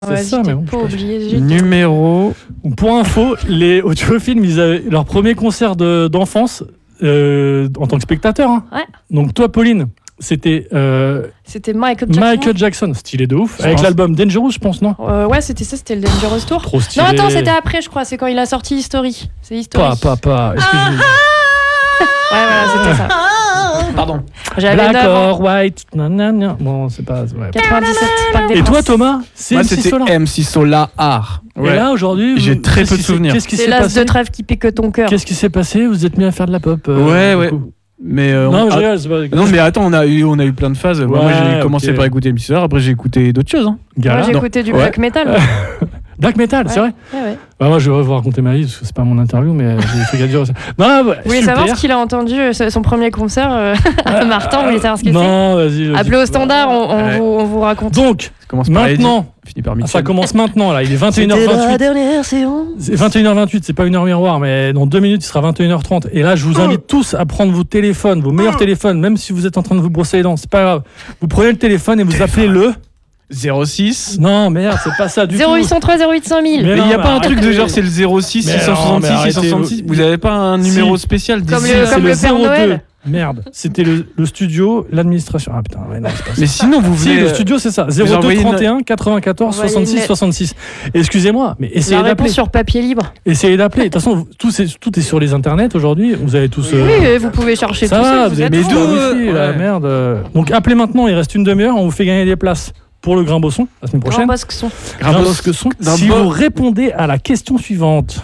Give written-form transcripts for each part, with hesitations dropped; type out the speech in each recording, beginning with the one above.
C'est ça, mais bon. Pas oublié. Numéro. Pour info, les audiofilms, ils avaient leur premier concert d'enfance en tant que spectateur. Hein. Ouais. Donc toi, Pauline, c'était Michael Jackson. Michael Jackson, stylé de ouf. Avec l'album Dangerous, je pense, non? Ouais, c'était ça, c'était le Dangerous Tour. Trop stylé. Non, attends, c'était après, je crois. C'est quand il a sorti History. C'est History. Pas. Excuse-moi. Ouais, voilà, c'était ça. Pardon. J'avais Black 9 ans. or white. Nanana. Bon, c'est pas. Ouais. 97, Parc des Et toi, Princes. Thomas, c'est Moi, MC c'était Solar. MC Solar. Et là, aujourd'hui, j'ai très peu de souvenirs. Qu'est-ce qui C'est s'est l'as passé? de trêve qui pique ton cœur. Qu'est-ce qui s'est passé? Vous êtes mis à faire de la pop. Ouais. du coup. Mais Non, je rigole, c'est pas. non, mais attends, on a eu plein de phases. Moi, j'ai commencé ok. par écouter MC Solar, après j'ai écouté d'autres choses. Hein. Gala. Moi, j'ai Non. écouté du Ouais. black metal. Black metal, c'est vrai. Ouais. Bah, moi, je vais vous raconter ma vie parce que c'est pas mon interview, mais j'ai des trucs à dire aussi. Non, Vous voulez savoir ce qu'il a entendu, son premier concert à Martin? Vous voulez savoir ce qu'il fait? Non, vas-y. Appelez au standard, on vous raconte. Donc, Ça commence par maintenant, Eddie, finit par ça Mitchell. commence maintenant, là. Il est C'était la 21h28. dernière séance. C'est 21h28, c'est pas une heure miroir, mais dans 2 minutes, il sera 21h30. Et là, je vous invite tous à prendre vos téléphones, vos meilleurs téléphones, même si vous êtes en train de vous brosser les dents, c'est pas grave. Vous prenez le téléphone et vous appelez le. 06. Non, merde, c'est pas ça du tout. 0803 08 5000. Mais il non, n'y a mais pas un truc de arrêtez. genre c'est le 06 Mais non, 666 mais arrêtez. 666. Vous avez pas un numéro spécial Comme d'ici le- C'est comme le Père 02. Noël. Merde, c'était le studio, l'administration. Ah putain, ouais, non, c'est pas ça. Mais sinon vous Si, venez le studio, c'est ça. 02 envoyez 31 94 Envoyez 66 une- 66. Excusez-moi, mais La essayez réponse d'appeler. sur papier libre. Essayez d'appeler. De toute façon, tout est sur les internets aujourd'hui. Vous avez tous. Oui, vous pouvez chercher ça tout va, seul. vous Vous avez êtes mais fous. d'où wifi, la ouais. merde. Donc appelez maintenant, il reste une demi-heure, on vous fait gagner des places pour le Grimbosson la semaine prochaine. Grand Bosque son. Grimbosson. Si vous répondez à la question suivante,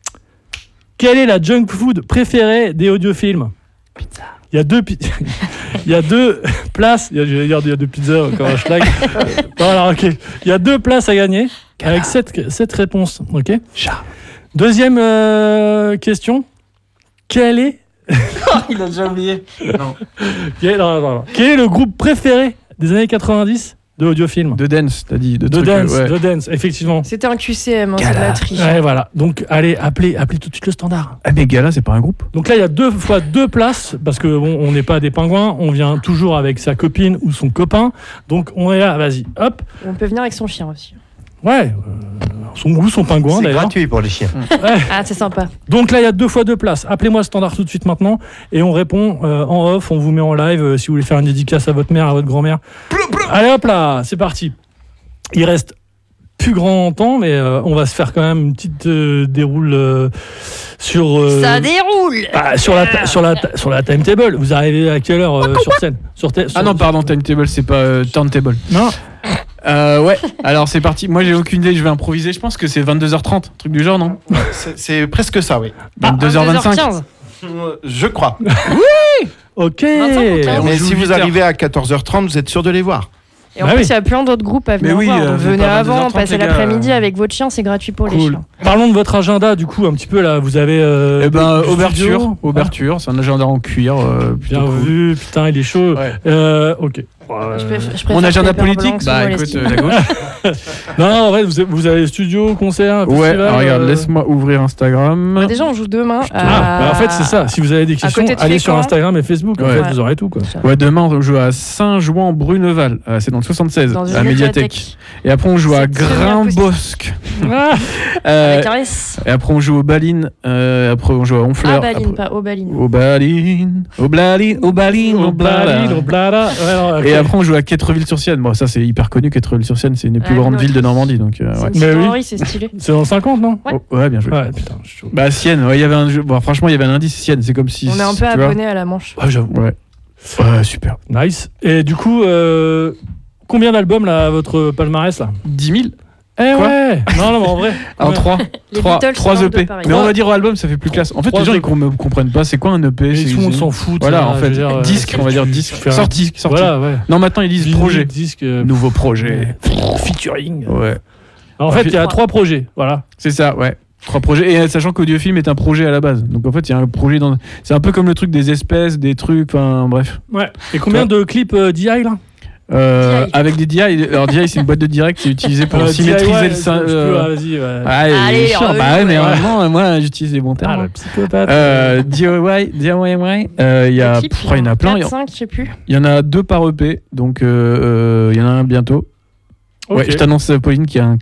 quelle est la junk food préférée des audiofilms? Pizza. Il y a deux il y a deux places, il y a deux pizzas comme un schlag. Voilà, OK. Il y a 2 places à gagner avec 7 réponses, OK? Deuxième question. Quel est Il a déjà oublié. Non. Quel est le groupe préféré des années 90 de audiofilm? De dance, t'as dit. De trucs, dance, ouais. de dance, effectivement. C'était un QCM, c'est de la triche. Ouais, voilà. Donc, allez, appelez tout de suite le standard. Ah mais Gala c'est pas un groupe. Donc là, il y a 2 fois 2 places, parce que bon, on n'est pas des pingouins, on vient toujours avec sa copine ou son copain. Donc, on est là, vas-y, hop. On peut venir avec son chien aussi. Ouais, son pingouin C'est d'ailleurs. gratuit pour les chiens. Ah, c'est sympa. Donc là, il y a 2 fois 2 places. Appelez-moi le standard tout de suite maintenant et on répond en off. On vous met en live si vous voulez faire une dédicace à votre mère, à votre grand-mère. Allez hop là, c'est parti. Il reste plus grand temps, mais on va se faire quand même une petite déroule sur. Ça déroule. Sur la timetable. Vous arrivez à quelle heure sur scène Ah non pardon, timetable c'est pas turntable. Non. Ouais, alors c'est parti. Moi j'ai aucune idée, je vais improviser. Je pense que c'est 22h30, truc du genre, non? C'est presque ça, oui. 22h25. 2h15. Je crois. Ok. 25. Mais joue si vous 8 heures. arrivez à 14h30, vous êtes sûr de les voir. Et en Bah plus, oui. il y a plein d'autres groupes à venir Mais oui, voir. Donc vous êtes venez pas à avant, 22h30, passez les gars. l'après-midi avec votre chien, c'est gratuit pour les Cool. chiens. Parlons de votre agenda, du coup, un petit peu là. Vous avez. Eh ben, du ouverture, studio. c'est un agenda en cuir. Plutôt Bien cool. vu, putain, il est chaud. Ouais. Ok. Je préfère Mon agenda les beurres politique, blancs sous bah Moleskine. écoute, la gauche. Non, en vrai, vous avez studio, concert, Ouais, festival. alors regarde, laisse-moi ouvrir Instagram. Bah, déjà, on joue demain. Bah, en fait, c'est ça. Si vous avez des questions, côté de allez sur Fécamp. Instagram et Facebook. En Ouais. fait, vous aurez tout, quoi. Ouais, demain on joue à Saint-Jouan-Bruneval, c'est dans le 76, Dans une à la médiathèque. Et après on joue à C'est Grimbosque. Ah, Avec un S. Et après on joue aux Balines. Après on joue à Honfleur. Ah, Baline, Après- pas Aubaline. Aux Balines. Aux Balines. Aux Balines. Aux Balines. Et après on joue à Quettreville-sur-Sienne. Bon, ça c'est hyper connu. Quettreville-sur-Sienne, c'est une des plus Ouais, grandes ouais. villes de Normandie. Donc, C'est ouais. une Mais petite oui. Henri, c'est stylé. C'est dans 50, non? Ouais. Oh, ouais, bien joué. Ouais, putain, je suis chaud. Bah, Sienne, ouais, il y avait un jeu. Bon, franchement, il y avait un indice Sienne. C'est comme si. On est un peu tu vois. abonné à la Manche. Ouais, j'avoue. Ouais. Ouais, super. Nice. Et du coup, combien d'albums, là, votre palmarès, là? 10 000 Eh Quoi ouais. Non, mais en vrai. en 3 Les Beatles, 3 c'est un EP. peu pareil. Mais on va dire album, ça fait plus classe. En fait, Trois les gens EP. ils ne comprennent pas c'est quoi un EP. Et c'est- tout le monde c'est- s'en fout. Voilà, ça, en je fait. veux dire, Disque, on va dire disque. faire un- Sorti. Voilà, ouais. Non, maintenant ils disent Vinyle, projet. disque, Nouveau projet. featuring. Ouais. En fait, il y a 3 projets. Voilà. C'est ça, ouais. 3 projets. Et sachant qu'Audiofilm est un projet à la base. Donc en fait, il y a un projet dans. C'est un peu comme le truc des espèces, des trucs, enfin bref. Ouais. Et combien de clips DI, là? DI. Avec des DI. Alors DI, c'est une boîte de direct, c'est utilisé pour DI, symétriser ouais, le sein. vas-y, ouais. Allez, chiant. Bah ouais, mais vraiment, moi j'utilise les bons Ah, termes. le psychopathe. DIY, il y a, Clip, il y en a plein. 4, 5, je sais plus. Il y en a 2 par EP, donc il y en a un bientôt. Ok. Ouais, je t'annonce Pauline qu'il y a un